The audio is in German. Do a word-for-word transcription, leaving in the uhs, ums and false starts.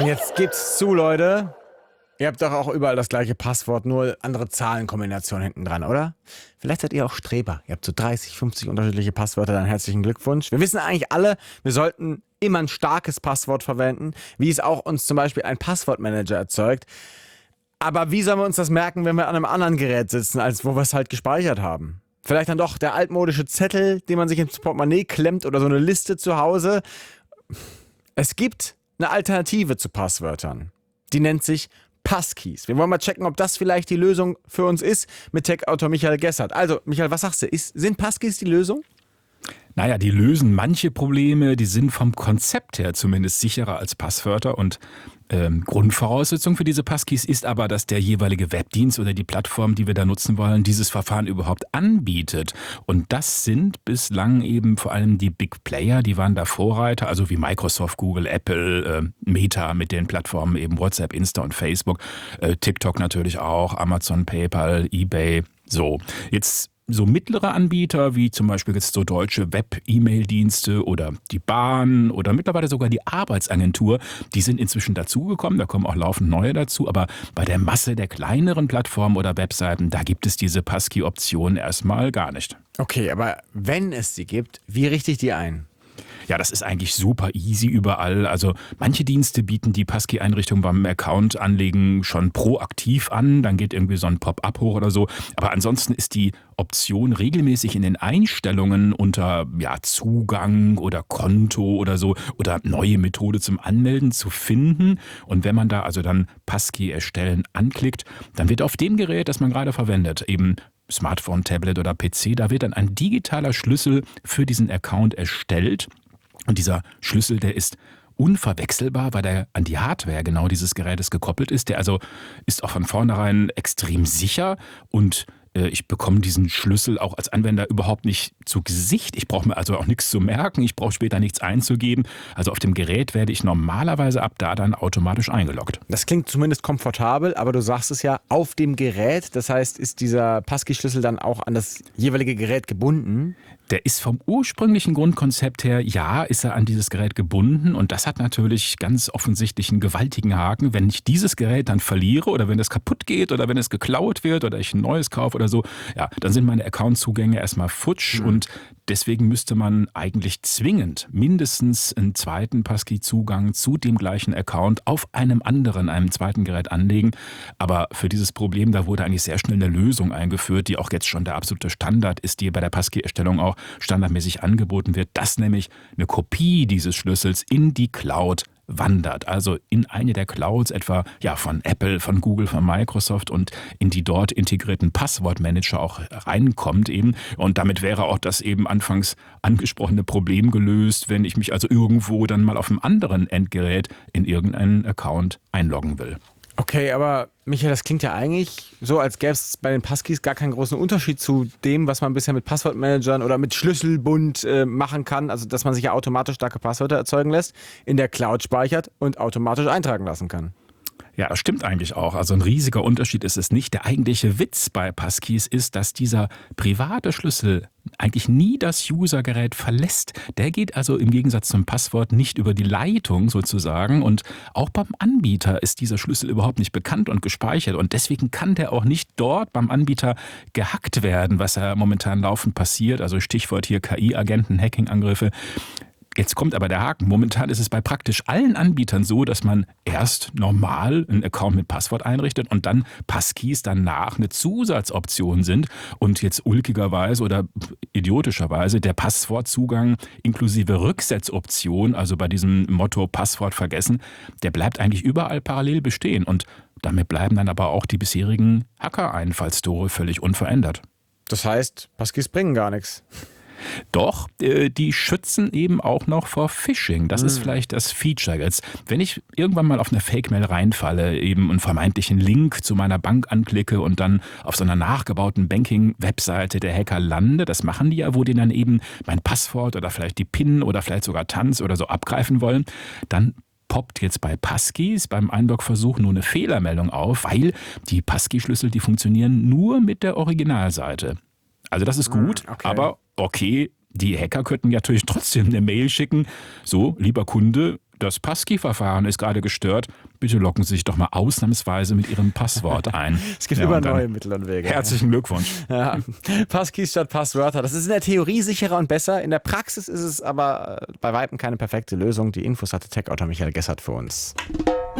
Und jetzt gibt's zu, Leute. Ihr habt doch auch überall das gleiche Passwort, nur andere Zahlenkombinationen hinten dran, oder? Vielleicht seid ihr auch Streber. Ihr habt so dreißig, fünfzig unterschiedliche Passwörter, dann herzlichen Glückwunsch. Wir wissen eigentlich alle, wir sollten immer ein starkes Passwort verwenden, wie es auch uns zum Beispiel ein Passwortmanager erzeugt. Aber wie sollen wir uns das merken, wenn wir an einem anderen Gerät sitzen, als wo wir es halt gespeichert haben? Vielleicht dann doch der altmodische Zettel, den man sich ins Portemonnaie klemmt oder so eine Liste zu Hause. Es gibt eine Alternative zu Passwörtern. Die nennt sich Passkeys. Wir wollen mal checken, ob das vielleicht die Lösung für uns ist, mit Tech-Autor Michael Gessert. Also, Michael, was sagst du? Ist, sind Passkeys die Lösung? Naja, die lösen manche Probleme, die sind vom Konzept her zumindest sicherer als Passwörter und ähm, Grundvoraussetzung für diese Passkeys ist aber, dass der jeweilige Webdienst oder die Plattform, die wir da nutzen wollen, dieses Verfahren überhaupt anbietet. Und das sind bislang eben vor allem die Big Player, die waren da Vorreiter, also wie Microsoft, Google, Apple, äh, Meta mit den Plattformen eben WhatsApp, Insta und Facebook, äh, TikTok natürlich auch, Amazon, PayPal, eBay. So, jetzt so mittlere Anbieter, wie zum Beispiel jetzt so deutsche Web-E-Mail-Dienste oder die Bahn oder mittlerweile sogar die Arbeitsagentur, die sind inzwischen dazugekommen, da kommen auch laufend neue dazu, aber bei der Masse der kleineren Plattformen oder Webseiten, da gibt es diese Passkey-Option erstmal gar nicht. Okay, aber wenn es sie gibt, wie richte ich die ein? Ja, das ist eigentlich super easy überall. Also manche Dienste bieten die Passkey-Einrichtung beim Account anlegen schon proaktiv an. Dann geht irgendwie so ein Pop-up hoch oder so. Aber ansonsten ist die Option regelmäßig in den Einstellungen unter ja, Zugang oder Konto oder so oder neue Methode zum Anmelden zu finden. Und wenn man da also dann Passkey erstellen anklickt, dann wird auf dem Gerät, das man gerade verwendet, eben Smartphone, Tablet oder P C, da wird dann ein digitaler Schlüssel für diesen Account erstellt. Und dieser Schlüssel, der ist unverwechselbar, weil der an die Hardware genau dieses Gerätes gekoppelt ist. Der also ist auch von vornherein extrem sicher und äh, ich bekomme diesen Schlüssel auch als Anwender überhaupt nicht zu Gesicht. Ich brauche mir also auch nichts zu merken, ich brauche später nichts einzugeben. Also auf dem Gerät werde ich normalerweise ab da dann automatisch eingeloggt. Das klingt zumindest komfortabel, aber du sagst es ja, auf dem Gerät. Das heißt, ist dieser Passkey-Schlüssel dann auch an das jeweilige Gerät gebunden? Der ist vom ursprünglichen Grundkonzept her, ja, ist er an dieses Gerät gebunden und das hat natürlich ganz offensichtlich einen gewaltigen Haken. Wenn ich dieses Gerät dann verliere oder wenn es kaputt geht oder wenn es geklaut wird oder ich ein neues kaufe oder so, ja, dann sind meine Accountzugänge erstmal futsch mhm. und deswegen müsste man eigentlich zwingend mindestens einen zweiten Passkey-Zugang zu dem gleichen Account auf einem anderen, einem zweiten Gerät anlegen. Aber für dieses Problem, da wurde eigentlich sehr schnell eine Lösung eingeführt, die auch jetzt schon der absolute Standard ist, die bei der Passkey-Erstellung auch standardmäßig angeboten wird, dass nämlich eine Kopie dieses Schlüssels in die Cloud wandert, also in eine der Clouds, etwa ja von Apple, von Google, von Microsoft und in die dort integrierten Passwortmanager auch reinkommt eben. Und damit wäre auch das eben anfangs angesprochene Problem gelöst, wenn ich mich also irgendwo dann mal auf einem anderen Endgerät in irgendeinen Account einloggen will. Okay, aber Michael, das klingt ja eigentlich so, als gäbe es bei den Passkeys gar keinen großen Unterschied zu dem, was man bisher mit Passwortmanagern oder mit Schlüsselbund äh, machen kann. Also, dass man sich ja automatisch starke Passwörter erzeugen lässt, in der Cloud speichert und automatisch eintragen lassen kann. Ja, das stimmt eigentlich auch. Also ein riesiger Unterschied ist es nicht. Der eigentliche Witz bei Passkeys ist, dass dieser private Schlüssel eigentlich nie das Usergerät verlässt. Der geht also im Gegensatz zum Passwort nicht über die Leitung sozusagen. Und auch beim Anbieter ist dieser Schlüssel überhaupt nicht bekannt und gespeichert. Und deswegen kann der auch nicht dort beim Anbieter gehackt werden, was ja momentan laufend passiert. Also Stichwort hier K I-Agenten, Hacking-Angriffe. Jetzt kommt aber der Haken. Momentan ist es bei praktisch allen Anbietern so, dass man erst normal einen Account mit Passwort einrichtet und dann Passkeys danach eine Zusatzoption sind und jetzt ulkigerweise oder idiotischerweise der Passwortzugang inklusive Rücksetzoption, also bei diesem Motto Passwort vergessen, der bleibt eigentlich überall parallel bestehen und damit bleiben dann aber auch die bisherigen Hacker-Einfallstore völlig unverändert. Das heißt, Passkeys bringen gar nichts. Doch, äh, die schützen eben auch noch vor Phishing. Das mhm. ist vielleicht das Feature jetzt. Wenn ich irgendwann mal auf eine Fake-Mail reinfalle, eben einen vermeintlichen Link zu meiner Bank anklicke und dann auf so einer nachgebauten Banking-Webseite der Hacker lande, das machen die ja, wo die dann eben mein Passwort oder vielleicht die PIN oder vielleicht sogar Tanz oder so abgreifen wollen, dann poppt jetzt bei Passkeys beim Einlogversuch nur eine Fehlermeldung auf, weil die Passkey-Schlüssel, die funktionieren nur mit der Originalseite. Also das ist gut, okay. aber okay, die Hacker könnten ja natürlich trotzdem eine Mail schicken. So, lieber Kunde, das Passkey-Verfahren ist gerade gestört. Bitte loggen Sie sich doch mal ausnahmsweise mit Ihrem Passwort ein. Es gibt Ja, immer und dann neue Mittel und Wege. Herzlichen Glückwunsch. Ja. Passkeys statt Passwörter. Das ist in der Theorie sicherer und besser. In der Praxis ist es aber bei weitem keine perfekte Lösung. Die Infos hatte Tech-Autor Michael Gessert für uns.